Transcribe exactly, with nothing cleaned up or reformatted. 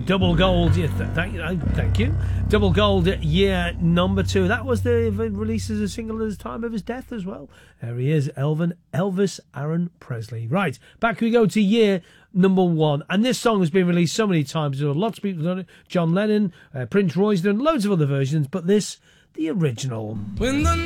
Double gold, yeah, th- thank, uh, thank you. Double gold, year number two. That was the release as a single at the time of his death as well. There he is, Elvin, Elvis Aaron Presley. Right, back we go to year number one. And this song has been released so many times. There are lots of people done it. John Lennon, uh, Prince Royce done loads of other versions, but this, the original. When the